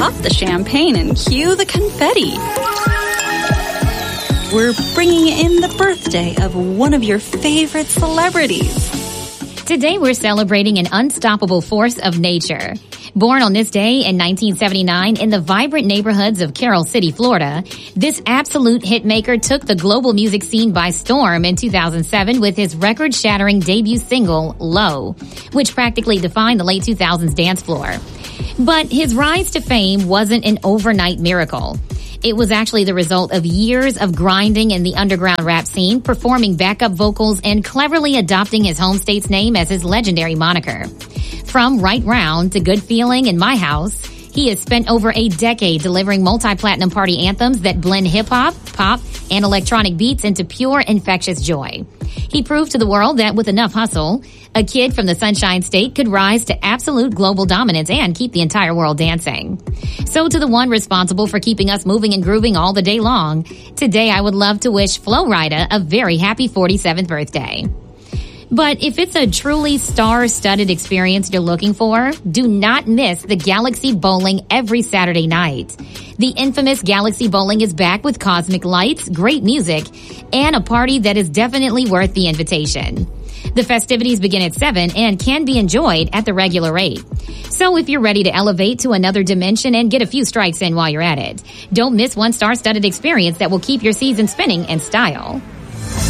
pop the champagne and cue the confetti. We're bringing in the birthday of one of your favorite celebrities. Today we're celebrating an unstoppable force of nature. Born on this day in 1979 in the vibrant neighborhoods of Carroll City, Florida, this absolute hitmaker took the global music scene by storm in 2007 with his record-shattering debut single, Low, which practically defined the late 2000s dance floor. But his rise to fame wasn't an overnight miracle. It was actually the result of years of grinding in the underground rap scene, performing backup vocals, and cleverly adopting his home state's name as his legendary moniker. From Right Round to Good Feeling and My House, he has spent over a decade delivering multi-platinum party anthems that blend hip-hop, pop, and electronic beats into pure infectious joy. He proved to the world that with enough hustle, a kid from the Sunshine State could rise to absolute global dominance and keep the entire world dancing. So to the one responsible for keeping us moving and grooving all the day long, today I would love to wish Flo Rida a very happy 47th birthday. But if it's a truly star-studded experience you're looking for, do not miss the Galaxy Bowling every Saturday night. The infamous Galaxy Bowling is back with cosmic lights, great music, and a party that is definitely worth the invitation. The festivities begin at 7 and can be enjoyed at the regular rate. So if you're ready to elevate to another dimension and get a few strikes in while you're at it, don't miss one star-studded experience that will keep your season spinning in style.